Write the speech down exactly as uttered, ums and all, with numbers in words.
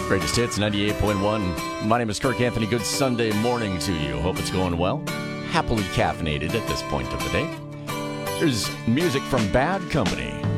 Greatest Hits, ninety-eight point one. My name is Kirk Anthony. Good Sunday morning to you. Hope it's going well. Happily caffeinated at this point of the day. There's music from Bad Company.